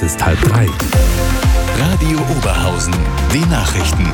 ist 2:30. Radio Oberhausen, die Nachrichten.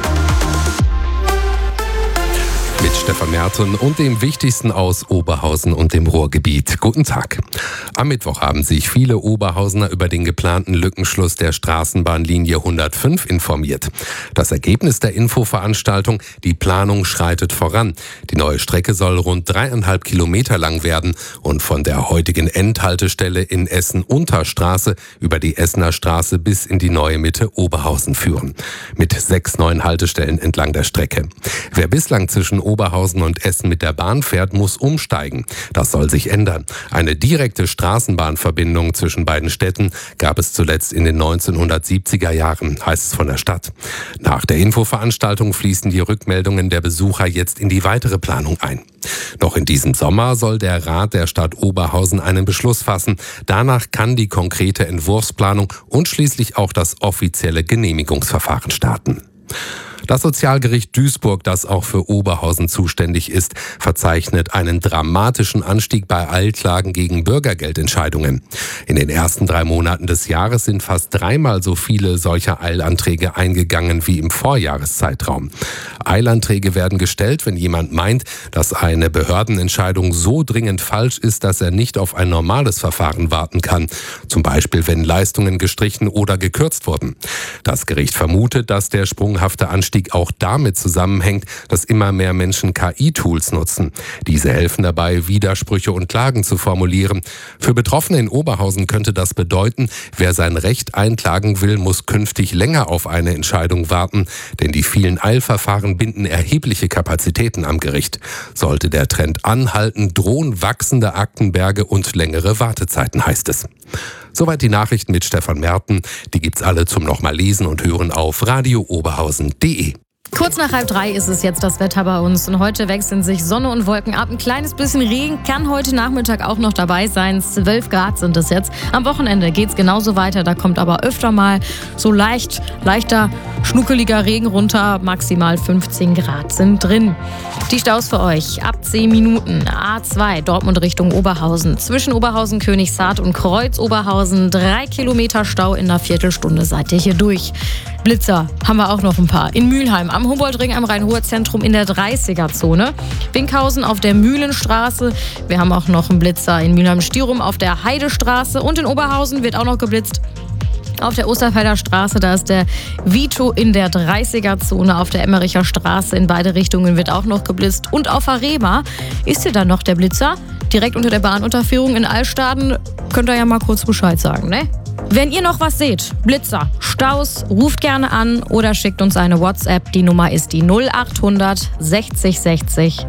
Mit Stefan Merten und dem Wichtigsten aus Oberhausen und dem Ruhrgebiet. Guten Tag. Am Mittwoch haben sich viele Oberhausener über den geplanten Lückenschluss der Straßenbahnlinie 105 informiert. Das Ergebnis der Infoveranstaltung: die Planung schreitet voran. Die neue Strecke soll rund 3,5 Kilometer lang werden und von der heutigen Endhaltestelle in Essen-Unterstraße über die Essener Straße bis in die neue Mitte Oberhausen führen. Mit 6 neuen Haltestellen entlang der Strecke. Wer bislang zwischen Oberhausen und Essen mit der Bahn fährt, muss umsteigen. Das soll sich ändern. Eine direkte Straßenbahnverbindung zwischen beiden Städten gab es zuletzt in den 1970er Jahren, heißt es von der Stadt. Nach der Infoveranstaltung fließen die Rückmeldungen der Besucher jetzt in die weitere Planung ein. Noch in diesem Sommer soll der Rat der Stadt Oberhausen einen Beschluss fassen. Danach kann die konkrete Entwurfsplanung und schließlich auch das offizielle Genehmigungsverfahren starten. Das Sozialgericht Duisburg, das auch für Oberhausen zuständig ist, verzeichnet einen dramatischen Anstieg bei Eilklagen gegen Bürgergeldentscheidungen. In den ersten 3 Monaten des Jahres sind fast 3-mal so viele solcher Eilanträge eingegangen wie im Vorjahreszeitraum. Eilanträge werden gestellt, wenn jemand meint, dass eine Behördenentscheidung so dringend falsch ist, dass er nicht auf ein normales Verfahren warten kann. Zum Beispiel, wenn Leistungen gestrichen oder gekürzt wurden. Das Gericht vermutet, dass der sprunghafte Anstieg auch damit zusammenhängt, dass immer mehr Menschen KI-Tools nutzen. Diese helfen dabei, Widersprüche und Klagen zu formulieren. Für Betroffene in Oberhausen könnte das bedeuten, wer sein Recht einklagen will, muss künftig länger auf eine Entscheidung warten, denn die vielen Eilverfahren binden erhebliche Kapazitäten am Gericht. Sollte der Trend anhalten, drohen wachsende Aktenberge und längere Wartezeiten, heißt es. Soweit die Nachrichten mit Stefan Merten. Die gibt's alle zum nochmal lesen und hören auf radiooberhausen.de. Kurz nach 2:30 ist es jetzt das Wetter bei uns und heute wechseln sich Sonne und Wolken ab. Ein kleines bisschen Regen kann heute Nachmittag auch noch dabei sein. 12 Grad sind es jetzt. Am Wochenende geht's genauso weiter. Da kommt aber öfter mal so leichter, schnuckeliger Regen runter. Maximal 15 Grad sind drin. Die Staus für euch ab 10 Minuten. A2 Dortmund Richtung Oberhausen. Zwischen Oberhausen, Königshardt und Kreuz Oberhausen 3 Kilometer Stau in einer Viertelstunde seid ihr hier durch. Blitzer haben wir auch noch ein paar. In Mülheim am Humboldtring am Rhein-Ruhr-Zentrum in der 30er-Zone. Winkhausen auf der Mühlenstraße. Wir haben auch noch einen Blitzer in Mülheim-Stierum auf der Heidestraße. Und in Oberhausen wird auch noch geblitzt. Auf der Osterfelder Straße, da ist der Vito in der 30er-Zone. Auf der Emmericher Straße in beide Richtungen wird auch noch geblitzt. Und auf der Rema ist hier dann noch der Blitzer. Direkt unter der Bahnunterführung in Altstaden. Könnt ihr ja mal kurz Bescheid sagen, ne? Wenn ihr noch was seht, Blitzer, Staus, ruft gerne an oder schickt uns eine WhatsApp. Die Nummer ist die 0800 60 60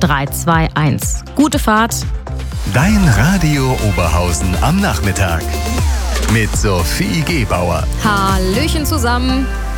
321. Gute Fahrt. Dein Radio Oberhausen am Nachmittag. Mit Sophie Gebauer. Hallöchen zusammen.